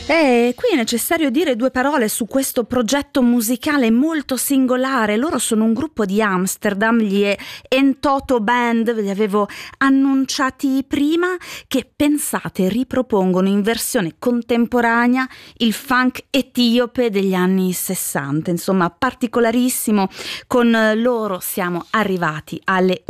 Qui è necessario dire due parole su questo progetto musicale molto singolare. Loro sono un gruppo di Amsterdam, gli Entoto Band, ve li avevo annunciati prima, che pensate ripropongono in versione contemporanea il funk etiope degli anni 60, insomma particolarissimo. Con loro siamo arrivati alle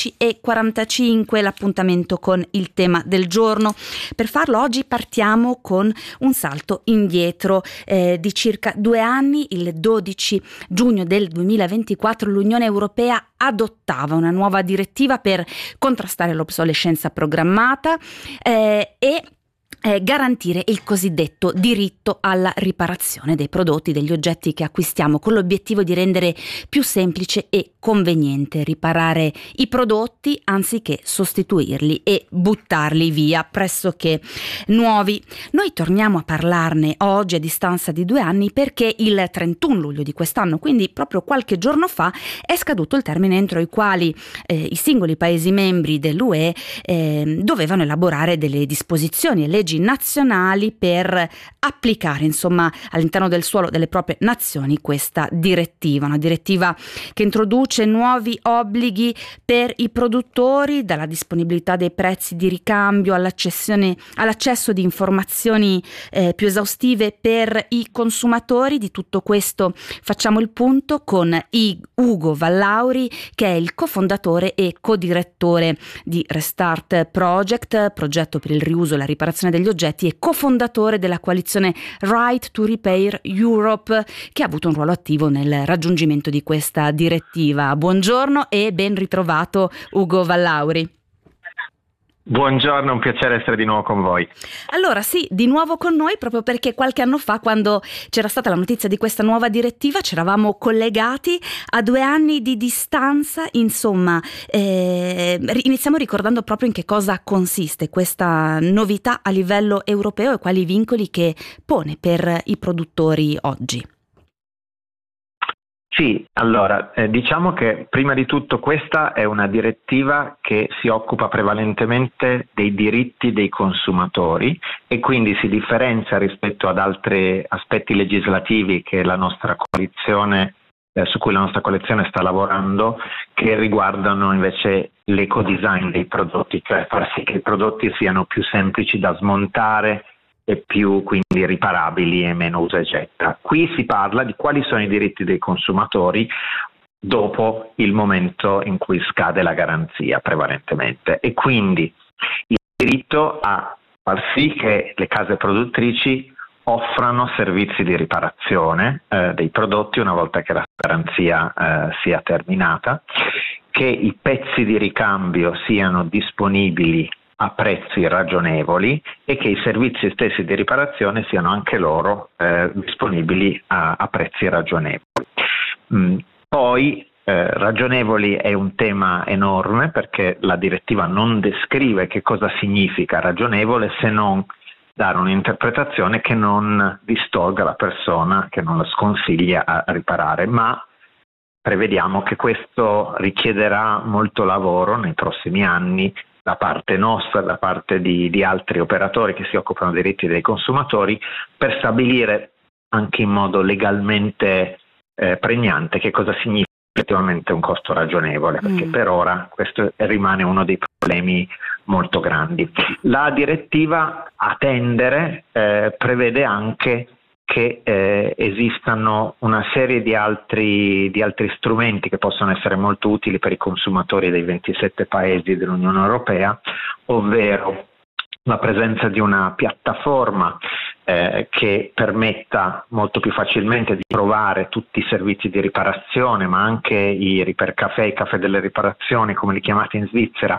11:45, l'appuntamento con il tema del giorno. Per farlo oggi partiamo con un salto indietro di circa 2 anni. Il 12 giugno del 2024 l'Unione Europea adottava una nuova direttiva per contrastare l'obsolescenza programmata e garantire il cosiddetto diritto alla riparazione dei prodotti, degli oggetti che acquistiamo, con l'obiettivo di rendere più semplice e conveniente riparare i prodotti anziché sostituirli e buttarli via pressoché nuovi. Noi torniamo a parlarne oggi a distanza di 2 anni perché il 31 luglio di quest'anno, quindi proprio qualche giorno fa, è scaduto il termine entro i quali i singoli Paesi membri dell'UE dovevano elaborare delle disposizioni e leggi nazionali per applicare, insomma, all'interno del suolo delle proprie nazioni questa direttiva, una direttiva che introduce nuovi obblighi per i produttori, dalla disponibilità dei prezzi di ricambio all'accesso di informazioni più esaustive per i consumatori. Di tutto questo facciamo il punto con Ugo Vallauri, che è il cofondatore e codirettore di Restart Project, progetto per il riuso e la riparazione degli oggetti, e cofondatore della coalizione Right to Repair Europe, che ha avuto un ruolo attivo nel raggiungimento di questa direttiva. Buongiorno e ben ritrovato Ugo Vallauri. Buongiorno, un piacere essere di nuovo con voi. Allora sì, di nuovo con noi proprio perché qualche anno fa, quando c'era stata la notizia di questa nuova direttiva, ci eravamo collegati a 2 anni di distanza. Insomma, iniziamo ricordando proprio in che cosa consiste questa novità a livello europeo e quali vincoli che pone per i produttori oggi. Sì, allora, diciamo che prima di tutto questa è una direttiva che si occupa prevalentemente dei diritti dei consumatori e quindi si differenzia rispetto ad altri aspetti legislativi che la nostra coalizione, su cui la nostra coalizione sta lavorando, che riguardano invece l'ecodesign dei prodotti, cioè far sì che i prodotti siano più semplici da smontare e più quindi riparabili e meno usa e getta. Qui si parla di quali sono i diritti dei consumatori dopo il momento in cui scade la garanzia prevalentemente, e quindi il diritto a far sì che le case produttrici offrano servizi di riparazione dei prodotti una volta che la garanzia sia terminata, che i pezzi di ricambio siano disponibili a prezzi ragionevoli e che i servizi stessi di riparazione siano anche loro disponibili a prezzi ragionevoli. Poi ragionevoli è un tema enorme, perché la direttiva non descrive che cosa significa ragionevole, se non dare un'interpretazione che non distolga la persona, che non la sconsiglia a riparare, ma prevediamo che questo richiederà molto lavoro nei prossimi anni da parte nostra, da parte di altri operatori che si occupano dei diritti dei consumatori, per stabilire anche in modo legalmente pregnante che cosa significa effettivamente un costo ragionevole, perché per ora questo rimane uno dei problemi molto grandi. La direttiva a tendere prevede anche che esistano una serie di altri strumenti che possono essere molto utili per i consumatori dei 27 paesi dell'Unione Europea, ovvero la presenza di una piattaforma che permetta molto più facilmente di trovare tutti i servizi di riparazione, ma anche i repair café, i caffè delle riparazioni come li chiamate in Svizzera,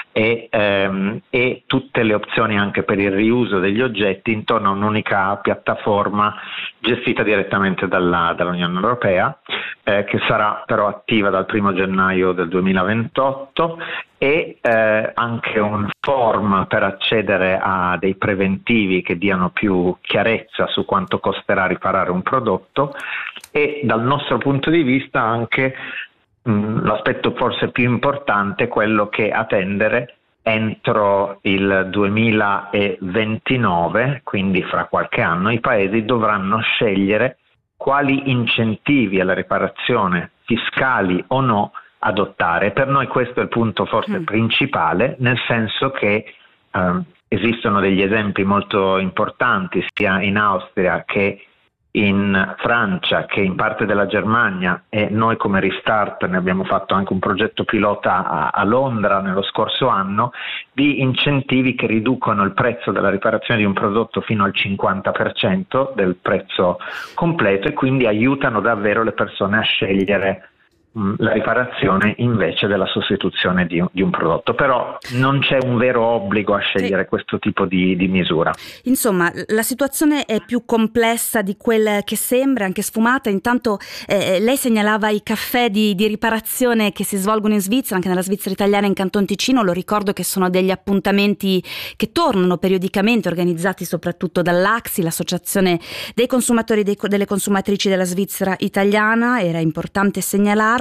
e tutte le opzioni anche per il riuso degli oggetti intorno a un'unica piattaforma gestita direttamente dall'Unione Europea, che sarà però attiva dal 1 gennaio del 2028, e anche un form per accedere a dei preventivi che diano più chiarezza su quanto costerà riparare un prodotto, e dal nostro punto di vista anche l'aspetto forse più importante, quello che a tendere entro il 2029, quindi fra qualche anno, i paesi dovranno scegliere quali incentivi alla riparazione, fiscali o no, adottare. Per noi questo è il punto forse principale, nel senso che esistono degli esempi molto importanti sia in Austria che in Francia, che in parte della Germania, e noi come Restart ne abbiamo fatto anche un progetto pilota a Londra nello scorso anno, di incentivi che riducono il prezzo della riparazione di un prodotto fino al 50% del prezzo completo, e quindi aiutano davvero le persone a scegliere la riparazione invece della sostituzione di un prodotto. Però non c'è un vero obbligo a scegliere questo tipo di misura. Insomma, la situazione è più complessa di quel che sembra, anche sfumata. Intanto lei segnalava i caffè di riparazione che si svolgono in Svizzera, anche nella Svizzera italiana, in Canton Ticino. Lo ricordo che sono degli appuntamenti che tornano periodicamente, organizzati soprattutto dall'AXI, l'associazione dei consumatori delle consumatrici della Svizzera italiana. Era importante segnalarlo.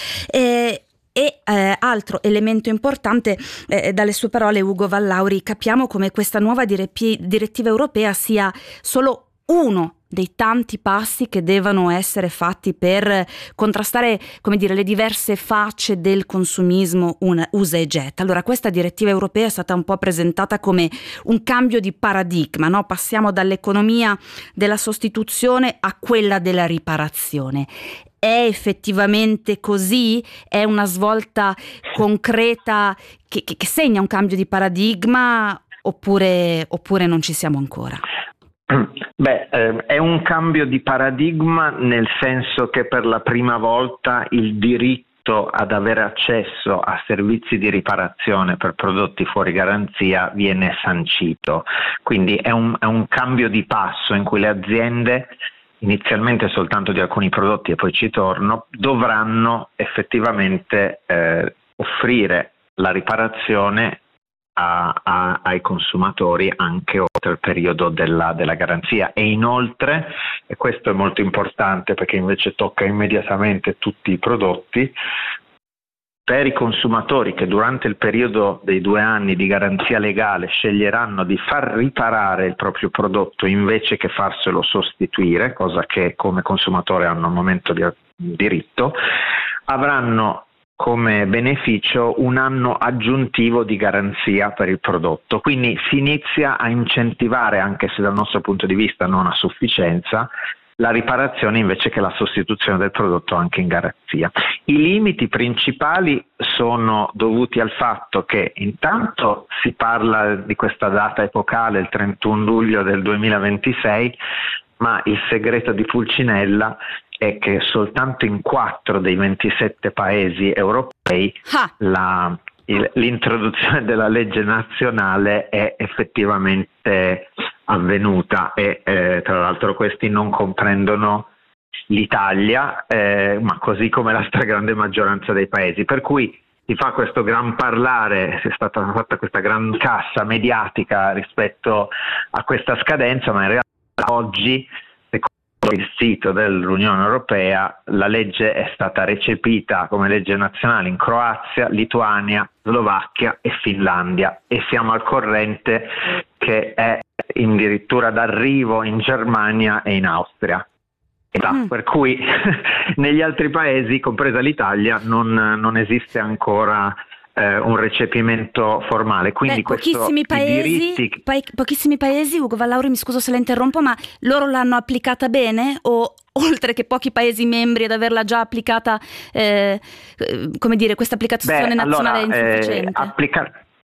Altro elemento importante, dalle sue parole, Ugo Vallauri, capiamo come questa nuova direttiva europea sia solo uno dei tanti passi che devono essere fatti per contrastare, come dire, le diverse facce del consumismo usa e getta. Allora, questa direttiva europea è stata un po' presentata come un cambio di paradigma, no? Passiamo dall'economia della sostituzione a quella della riparazione. È effettivamente così? È una svolta concreta che segna un cambio di paradigma oppure non ci siamo ancora? È un cambio di paradigma, nel senso che per la prima volta il diritto ad avere accesso a servizi di riparazione per prodotti fuori garanzia viene sancito. Quindi è un cambio di passo in cui le aziende, inizialmente soltanto di alcuni prodotti e poi ci torno, dovranno effettivamente offrire la riparazione ai consumatori anche oltre il periodo della garanzia. E inoltre, e questo è molto importante perché invece tocca immediatamente tutti i prodotti, per i consumatori che durante il periodo dei 2 anni di garanzia legale sceglieranno di far riparare il proprio prodotto invece che farselo sostituire, cosa che come consumatore hanno al momento di diritto, avranno come beneficio 1 anno aggiuntivo di garanzia per il prodotto. Quindi si inizia a incentivare, anche se dal nostro punto di vista non a sufficienza, la riparazione invece che la sostituzione del prodotto anche in garanzia. I limiti principali sono dovuti al fatto che intanto si parla di questa data epocale, il 31 luglio del 2026, ma il segreto di Pulcinella è che soltanto in 4 dei 27 paesi europei l'introduzione della legge nazionale è effettivamente avvenuta, e tra l'altro questi non comprendono l'Italia, ma così come la stragrande maggioranza dei paesi, per cui si fa questo gran parlare, è stata fatta questa gran cassa mediatica rispetto a questa scadenza, ma in realtà oggi, secondo il sito dell'Unione Europea, la legge è stata recepita come legge nazionale in Croazia, Lituania, Slovacchia e Finlandia, e siamo al corrente che è addirittura d'arrivo in Germania e in Austria. Per cui negli altri paesi, compresa l'Italia, non esiste ancora un recepimento formale. Quindi pochissimi paesi, Ugo Vallauri, mi scuso se la interrompo, ma loro l'hanno applicata bene, o oltre che pochi paesi membri ad averla già applicata, come dire, questa applicazione nazionale è insufficiente?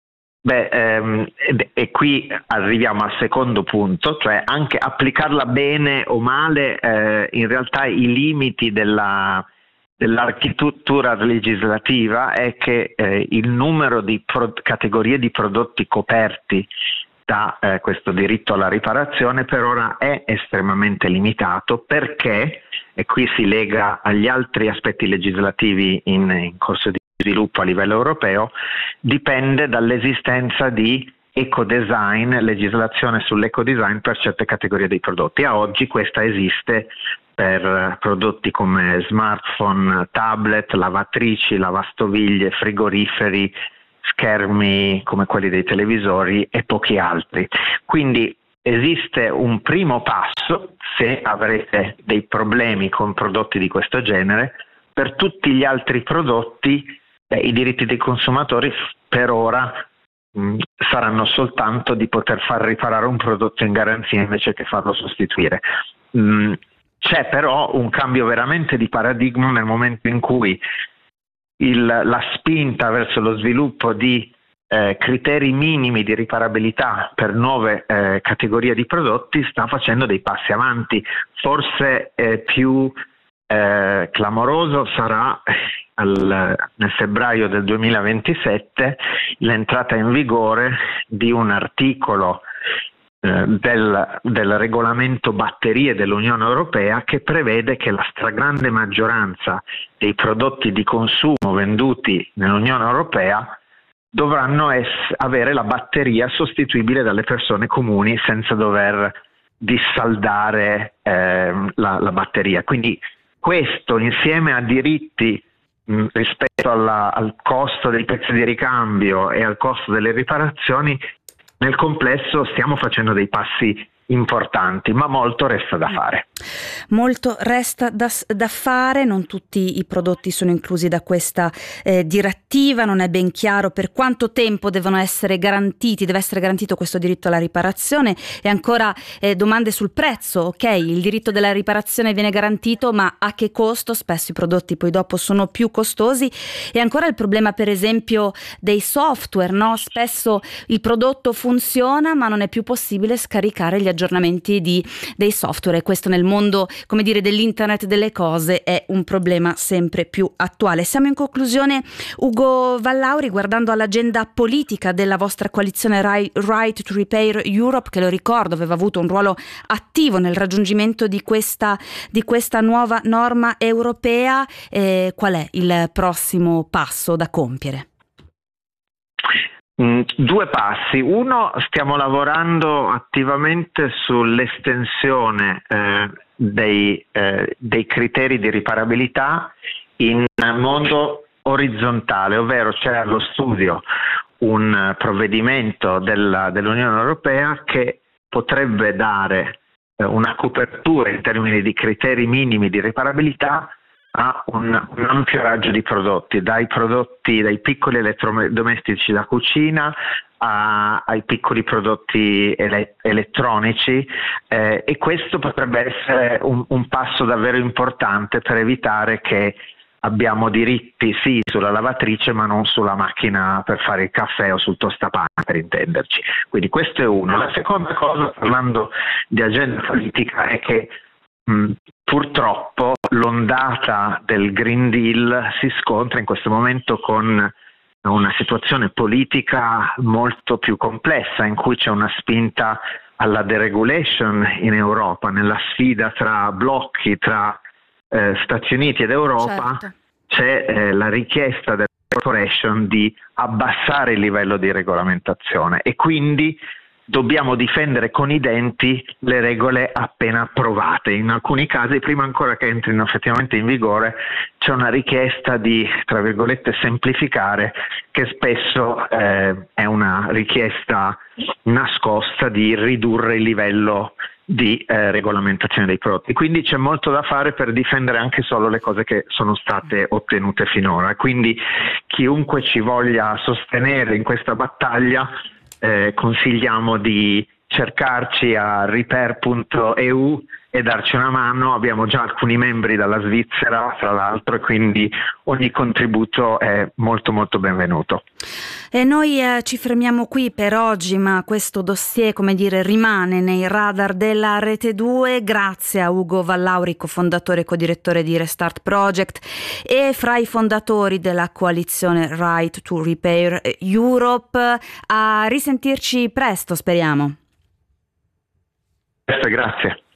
E qui arriviamo al secondo punto, cioè anche applicarla bene o male, in realtà i limiti dell'architettura legislativa è che il numero di categorie di prodotti coperti da questo diritto alla riparazione per ora è estremamente limitato, perché, e qui si lega agli altri aspetti legislativi in corso di sviluppo a livello europeo, dipende dall'esistenza di ecodesign, legislazione sull'ecodesign per certe categorie di prodotti. A oggi questa esiste per prodotti come smartphone, tablet, lavatrici, lavastoviglie, frigoriferi, schermi come quelli dei televisori e pochi altri. Quindi esiste un primo passo, se avrete dei problemi con prodotti di questo genere. Per tutti gli altri prodotti i diritti dei consumatori per ora saranno soltanto di poter far riparare un prodotto in garanzia invece che farlo sostituire. C'è però un cambio veramente di paradigma nel momento in cui la spinta verso lo sviluppo di criteri minimi di riparabilità per nuove categorie di prodotti sta facendo dei passi avanti. Forse più clamoroso sarà nel febbraio del 2027 l'entrata in vigore di un articolo del regolamento batterie dell'Unione Europea che prevede che la stragrande maggioranza dei prodotti di consumo venduti nell'Unione Europea dovranno avere la batteria sostituibile dalle persone comuni senza dover dissaldare la batteria. Quindi questo, insieme a diritti rispetto al costo dei pezzi di ricambio e al costo delle riparazioni, nel complesso stiamo facendo dei passi importanti, ma molto resta da fare. Molto resta da fare, non tutti i prodotti sono inclusi da questa direttiva, non è ben chiaro per quanto tempo deve essere garantito questo diritto alla riparazione, e ancora domande sul prezzo. Ok, il diritto della riparazione viene garantito, ma a che costo? Spesso i prodotti poi dopo sono più costosi, e ancora il problema per esempio dei software, no? Spesso il prodotto funziona ma non è più possibile scaricare gli aggiornamenti dei software, e questo nel mondo, come dire, dell'internet delle cose è un problema sempre più attuale. Siamo in conclusione, Ugo Vallauri, guardando all'agenda politica della vostra coalizione Right to Repair Europe, che lo ricordo aveva avuto un ruolo attivo nel raggiungimento di questa nuova norma europea. Qual è il prossimo passo da compiere? Due passi. Uno, stiamo lavorando attivamente sull'estensione dei criteri di riparabilità in modo orizzontale, ovvero c'è allo studio un provvedimento dell'Unione Europea che potrebbe dare una copertura in termini di criteri minimi di riparabilità a un ampio raggio di prodotti, dai piccoli elettrodomestici da cucina ai piccoli prodotti elettronici, e questo potrebbe essere un passo davvero importante per evitare che abbiamo diritti sì sulla lavatrice ma non sulla macchina per fare il caffè o sul tostapane, per intenderci. Quindi questo è uno. La seconda cosa, parlando di agenda politica, è che purtroppo l'ondata del Green Deal si scontra in questo momento con una situazione politica molto più complessa, in cui c'è una spinta alla deregulation in Europa, nella sfida tra blocchi, tra Stati Uniti ed Europa. Certo. C'è la richiesta della corporation di abbassare il livello di regolamentazione, e quindi dobbiamo difendere con i denti le regole appena approvate. In alcuni casi, prima ancora che entrino effettivamente in vigore, c'è una richiesta di, tra virgolette, semplificare, che spesso è una richiesta nascosta di ridurre il livello di regolamentazione dei prodotti. Quindi c'è molto da fare per difendere anche solo le cose che sono state ottenute finora. Quindi chiunque ci voglia sostenere in questa battaglia, consigliamo di cercarci a repair.eu e darci una mano. Abbiamo già alcuni membri dalla Svizzera, tra l'altro, e quindi ogni contributo è molto molto benvenuto. E noi ci fermiamo qui per oggi, ma questo dossier, come dire, rimane nei radar della Rete 2. Grazie a Ugo Vallauri, cofondatore e codirettore di Restart Project e fra i fondatori della coalizione Right to Repair Europe. A risentirci presto, speriamo. Grazie.